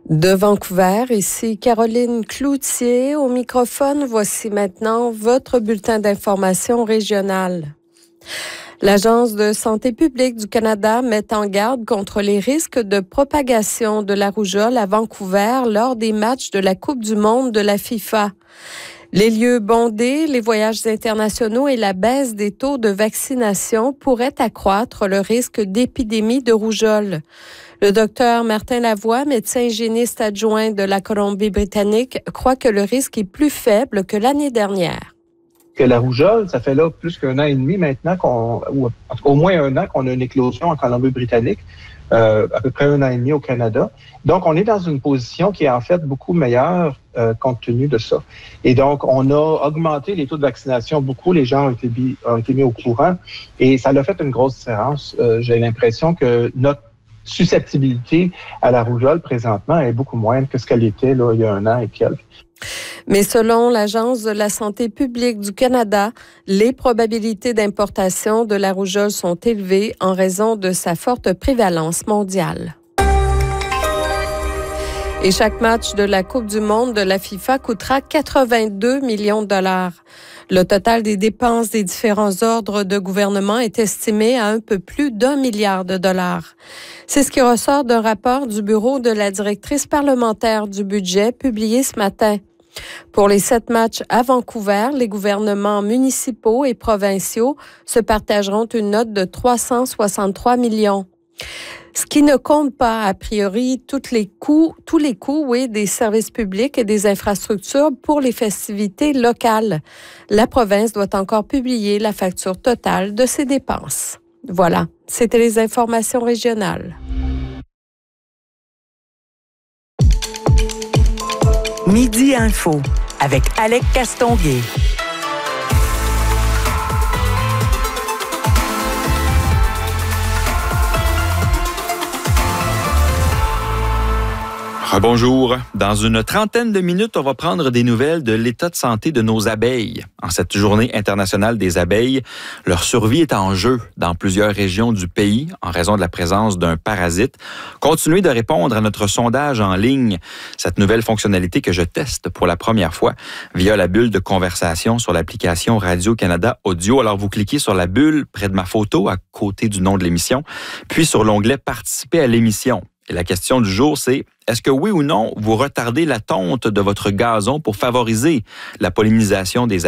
De Vancouver, ici Caroline Cloutier au microphone. Voici maintenant votre bulletin d'information régionale. L'Agence de santé publique du Canada met en garde contre les risques de propagation de la rougeole à Vancouver lors des matchs de la Coupe du monde de la FIFA. Les lieux bondés, les voyages internationaux et la baisse des taux de vaccination pourraient accroître le risque d'épidémie de rougeole. Le docteur Martin Lavoie, médecin hygiéniste adjoint de la Colombie-Britannique, croit que le risque est plus faible que l'année dernière. Que la rougeole, ça fait là plus qu'un an et demi maintenant, ou en tout cas au moins un an qu'on a une éclosion en Colombie-Britannique, à peu près un an et demi au Canada. Donc, on est dans une position qui est en fait beaucoup meilleure compte tenu de ça. Et donc, on a augmenté les taux de vaccination beaucoup, les gens ont été mis au courant et ça a fait une grosse différence. J'ai l'impression que notre susceptibilité à la rougeole présentement est beaucoup moindre que ce qu'elle était là, il y a un an et quelques. Mais selon l'Agence de la santé publique du Canada, les probabilités d'importation de la rougeole sont élevées en raison de sa forte prévalence mondiale. Et chaque match de la Coupe du monde de la FIFA coûtera 82 millions de dollars. Le total des dépenses des différents ordres de gouvernement est estimé à un peu plus d'1 milliard de dollars. C'est ce qui ressort d'un rapport du bureau de la directrice parlementaire du budget publié ce matin. Pour les 7 matchs à Vancouver, les gouvernements municipaux et provinciaux se partageront une note de 363 millions. Ce qui ne compte pas, a priori, tous les coûts, des services publics et des infrastructures pour les festivités locales. La province doit encore publier la facture totale de ses dépenses. Voilà, c'était les informations régionales. Midi Info avec Alec Castonguay. Bonjour. Dans une trentaine de minutes, on va prendre des nouvelles de l'état de santé de nos abeilles. En cette journée internationale des abeilles, leur survie est en jeu dans plusieurs régions du pays en raison de la présence d'un parasite. Continuez de répondre à notre sondage en ligne. Cette nouvelle fonctionnalité que je teste pour la première fois via la bulle de conversation sur l'application Radio-Canada Audio. Alors, vous cliquez sur la bulle près de ma photo à côté du nom de l'émission, puis sur l'onglet « Participer à l'émission ». Et la question du jour, c'est est-ce que oui ou non, vous retardez la tonte de votre gazon pour favoriser la pollinisation des abeilles?